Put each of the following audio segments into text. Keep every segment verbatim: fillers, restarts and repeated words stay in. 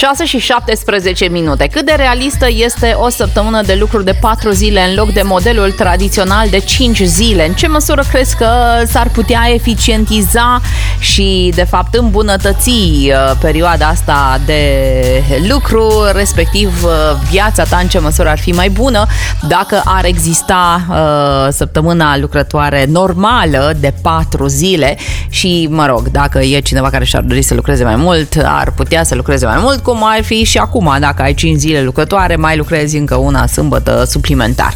șase și șaptesprezece minute. Cât de realistă este o săptămână de lucru de patru zile în loc de modelul tradițional de cinci zile? În ce măsură crezi că s-ar putea eficientiza și, de fapt, îmbunătăți perioada asta de lucru, respectiv viața ta, în ce măsură ar fi mai bună dacă ar exista uh, săptămâna lucrătoare normală de patru zile și, mă rog, dacă e cineva care și-ar dori să lucreze mai mult, ar putea să lucreze mai mult, cum ar fi și acum, dacă ai cinci zile lucrătoare, mai lucrezi încă una sâmbătă suplimentar.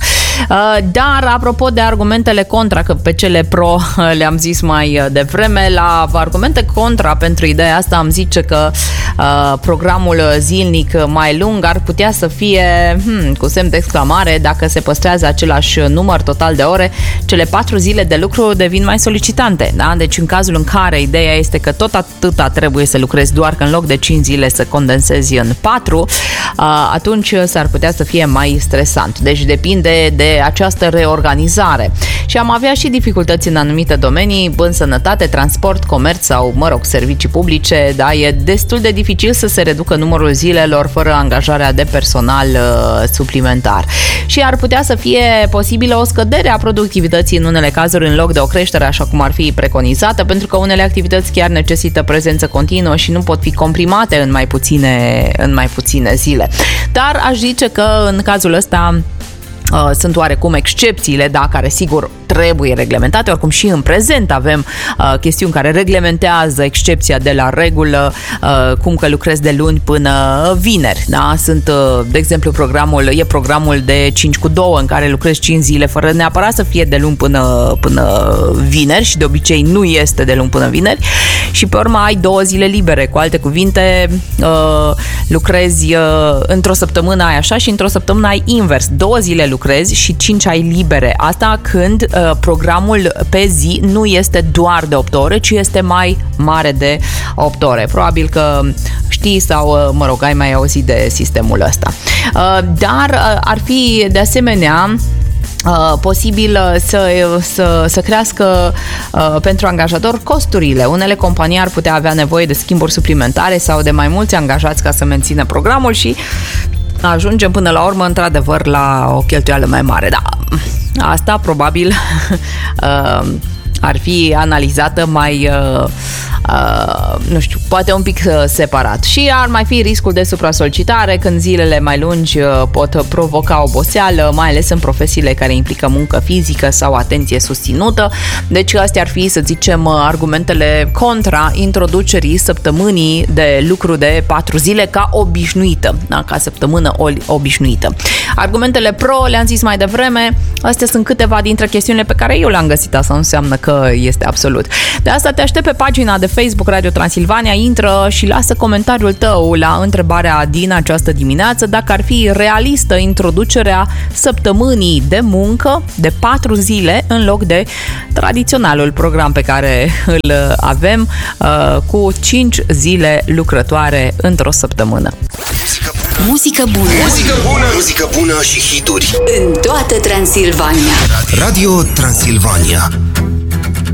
Dar, apropo de argumentele contra, că pe cele pro le-am zis mai devreme, la argumente contra pentru ideea asta am zice că uh, programul zilnic mai lung ar putea să fie, hmm, cu semn de exclamare, dacă se păstrează același număr total de ore, cele patru zile de lucru devin mai solicitante, da? Deci în cazul în care ideea este că tot atâta trebuie să lucrezi, doar că în loc de cinci zile să condensezi în patru, uh, atunci s-ar putea să fie mai stresant. Deci depinde de această reorganizare. Și am avea și dificultăți în anumite domenii, în sănătate, transport, comerț sau, mă rog, servicii publice, da, e destul de dificil să se reducă numărul zilelor fără angajarea de personal uh, suplimentar. Și ar putea să fie posibilă o scădere a productivității în unele cazuri în loc de o creștere, așa cum ar fi preconizată, pentru că unele activități chiar necesită prezență continuă și nu pot fi comprimate în mai puține, în mai puține zile. Dar aș zice că în cazul ăsta Uh, sunt oarecum excepțiile, da, care sigur trebuie reglementate, oricum și în prezent avem uh, chestiuni care reglementează excepția de la regulă, uh, cum că lucrezi de luni până vineri, da? Sunt, uh, de exemplu, programul, e programul de cinci cu doi în care lucrezi cinci zile fără neapărat să fie de luni până, până vineri și de obicei nu este de luni până vineri și pe urmă ai două zile libere, cu alte cuvinte uh, lucrezi uh, într-o săptămână ai așa și într-o săptămână ai invers, două zile lucrezi și cinci ai libere. Asta când uh, programul pe zi nu este doar de opt ore, ci este mai mare de opt ore. Probabil că știi sau, uh, mă rog, ai mai auzit de sistemul ăsta. Uh, dar uh, ar fi de asemenea Uh, posibil să, să, să crească uh, pentru angajator costurile. Unele companii ar putea avea nevoie de schimburi suplimentare sau de mai mulți angajați ca să mențină programul și ajungem până la urmă într-adevăr la o cheltuială mai mare. Da, asta probabil uh, ar fi analizată mai uh, uh, nu știu, poate un pic uh, separat. Și ar mai fi riscul de supra-solicitare când zilele mai lungi uh, pot provoca oboseală, mai ales în profesiile care implică muncă fizică sau atenție susținută. Deci astea ar fi, să zicem, argumentele contra introducerii săptămânii de lucru de patru zile ca obișnuită, da? Ca săptămână obișnuită. Argumentele pro le-am zis mai devreme, astea sunt câteva dintre chestiunile pe care eu le-am găsit, asta nu înseamnă că este absolut. De asta te aștept pe pagina de Facebook Radio Transilvania, intră și lasă comentariul tău la întrebarea din această dimineață, dacă ar fi realistă introducerea săptămânii de muncă de patru zile în loc de tradiționalul program pe care îl avem uh, cu cinci zile lucrătoare într-o săptămână. Muzică bună. Muzică bună. Muzică bună și hituri în toată Transilvania. Radio Transilvania.